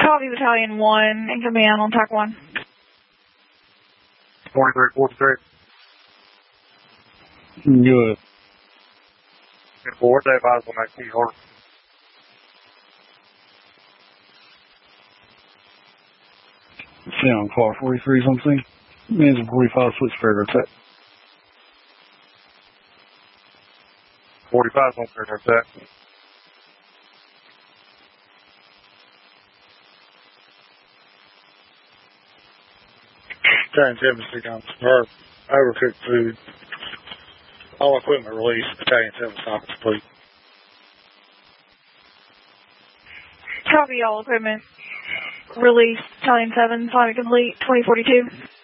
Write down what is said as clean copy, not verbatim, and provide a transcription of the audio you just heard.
Copy Battalion 1 in command on TAC 1. 4343. Good. 4, stay advised on that key order. See on car 43 something. Means 45 switch fair attack. 45 on fair attack. Battalion 7 down. Overcooked food. All equipment released. Battalion 7 stop complete. Copy all equipment. Release Battalion 7, assignment complete, 2042.